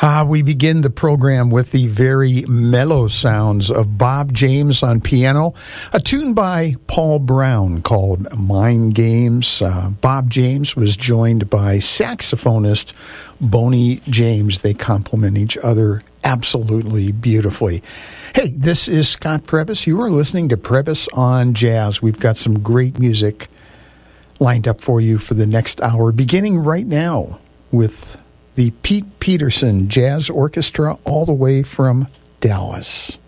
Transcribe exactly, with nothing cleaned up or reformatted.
Uh, we begin the program with the very mellow sounds of Bob James on piano, a tune by Paul Brown called Mind Games. Uh, Bob James was joined by saxophonist Boney James. They complement each other absolutely beautifully. Hey, this is Scott Prebys. You are listening to Prebys on Jazz. We've got some great music lined up for you for the next hour, beginning right now with the Pete Peterson Jazz Orchestra all the way from Dallas.